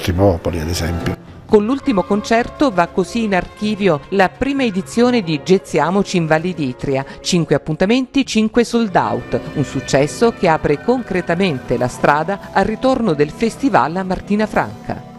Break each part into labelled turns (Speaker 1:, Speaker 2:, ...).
Speaker 1: altri popoli, ad esempio.
Speaker 2: Con l'ultimo concerto va così in archivio la prima edizione di Gezziamoci in Valli d'Itria. 5 appuntamenti, 5 sold out. Un successo che apre concretamente la strada al ritorno del festival a Martina Franca.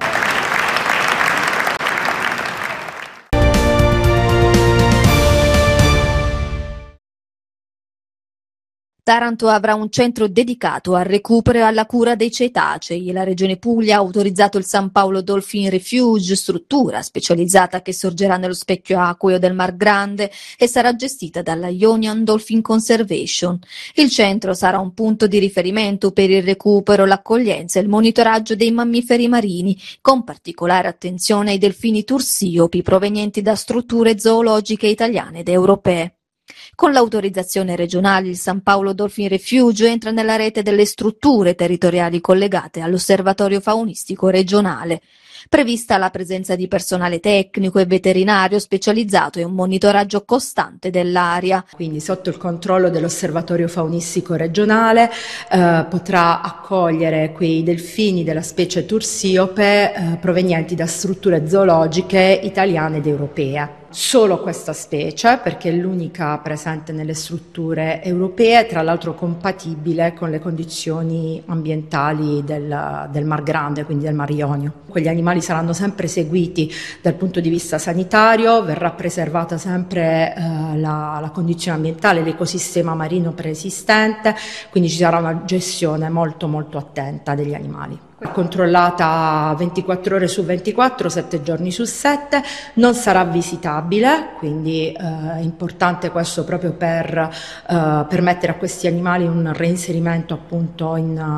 Speaker 3: Taranto avrà un centro dedicato al recupero e alla cura dei cetacei. La Regione Puglia ha autorizzato il San Paolo Dolphin Refuge, struttura specializzata che sorgerà nello specchio acqueo del Mar Grande e sarà gestita dalla Ionian Dolphin Conservation. Il centro sarà un punto di riferimento per il recupero, l'accoglienza e il monitoraggio dei mammiferi marini, con particolare attenzione ai delfini tursiopi provenienti da strutture zoologiche italiane ed europee. Con l'autorizzazione regionale il San Paolo Dolphin Refuge entra nella rete delle strutture territoriali collegate all'Osservatorio Faunistico regionale. Prevista la presenza di personale tecnico e veterinario specializzato e un monitoraggio costante dell'area.
Speaker 4: Quindi sotto il controllo dell'Osservatorio Faunistico regionale potrà accogliere quei delfini della specie tursiope provenienti da strutture zoologiche italiane ed europee. Solo questa specie, perché è l'unica presente nelle strutture europee, tra l'altro compatibile con le condizioni ambientali del Mar Grande, quindi del Mar Ionio. Quegli animali saranno sempre seguiti dal punto di vista sanitario, verrà preservata sempre la condizione ambientale, l'ecosistema marino preesistente, quindi ci sarà una gestione molto molto attenta degli animali. Controllata 24 ore su 24, 7 giorni su 7, non sarà visitabile, quindi è importante questo proprio per permettere a questi animali un reinserimento appunto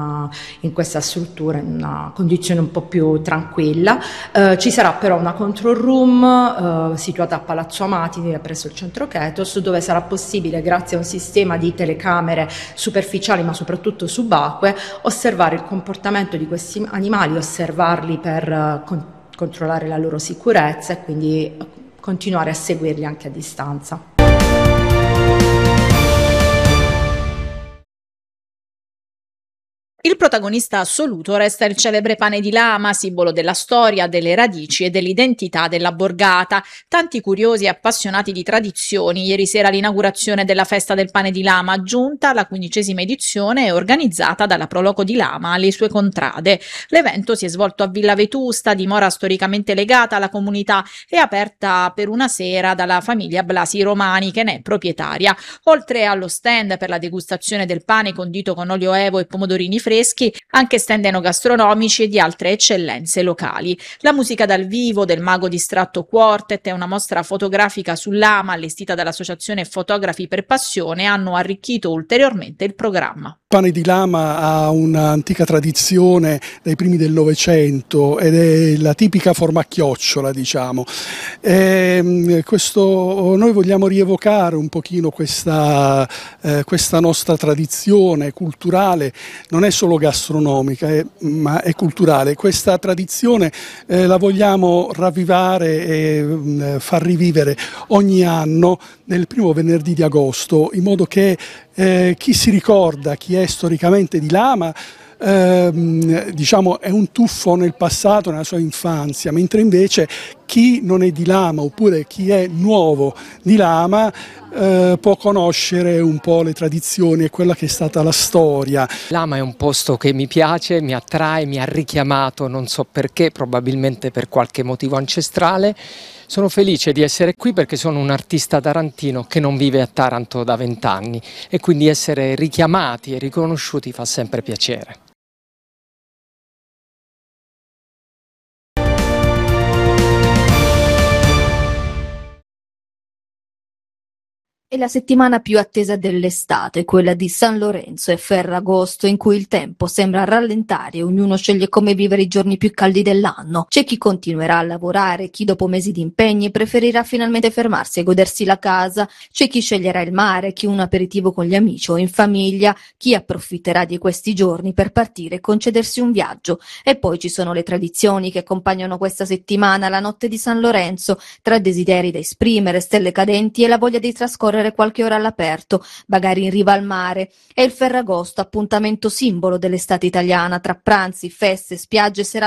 Speaker 4: in questa struttura, in una condizione un po' più tranquilla. Ci sarà però una control room situata a Palazzo Amati presso il centro Ketos, dove sarà possibile, grazie a un sistema di telecamere superficiali ma soprattutto subacquee, osservare il comportamento di questi animali, osservarli per controllare la loro sicurezza e quindi continuare a seguirli anche a distanza.
Speaker 5: Il protagonista assoluto resta il celebre pane di lama, simbolo della storia, delle radici e dell'identità della borgata. Tanti curiosi e appassionati di tradizioni. Ieri sera l'inaugurazione della festa del pane di lama, giunta alla 15ª edizione e organizzata dalla Proloco di Lama alle sue contrade. L'evento si è svolto a Villa Vetusta, dimora storicamente legata alla comunità e aperta per una sera dalla famiglia Blasi Romani, che ne è proprietaria. Oltre allo stand per la degustazione del pane condito con olio evo e pomodorini freschi, anche stand enogastronomici e di altre eccellenze locali. La musica dal vivo del Mago Distratto Quartet e una mostra fotografica sul lama allestita dall'Associazione Fotografi per Passione hanno arricchito ulteriormente il programma.
Speaker 6: Il pane di lama ha un'antica tradizione dai primi del Novecento ed è la tipica forma a chiocciola, diciamo. Noi vogliamo rievocare un pochino questa nostra tradizione culturale, non è solo gastronomica, ma è culturale. Questa tradizione la vogliamo ravvivare e far rivivere ogni anno nel primo venerdì di agosto, in modo che chi si ricorda, chi è storicamente di Lama, diciamo è un tuffo nel passato, nella sua infanzia, mentre invece chi non è di Lama oppure chi è nuovo di Lama può conoscere un po' le tradizioni e quella che è stata la storia.
Speaker 7: Lama è un posto che mi piace, mi attrae, mi ha richiamato, non so perché, probabilmente per qualche motivo ancestrale. Sono felice di essere qui perché sono un artista tarantino che non vive a Taranto da 20 anni e quindi essere richiamati e riconosciuti fa sempre piacere.
Speaker 3: È la settimana più attesa dell'estate, quella di San Lorenzo e Ferragosto, in cui il tempo sembra rallentare e ognuno sceglie come vivere i giorni più caldi dell'anno. C'è chi continuerà a lavorare, chi dopo mesi di impegni preferirà finalmente fermarsi e godersi la casa, c'è chi sceglierà il mare, chi un aperitivo con gli amici o in famiglia, chi approfitterà di questi giorni per partire e concedersi un viaggio. E poi ci sono le tradizioni che accompagnano questa settimana, la notte di San Lorenzo, tra desideri da esprimere, stelle cadenti e la voglia di trascorrere qualche ora all'aperto, magari in riva al mare. È il Ferragosto, appuntamento simbolo dell'estate italiana, tra pranzi, feste, spiagge, serate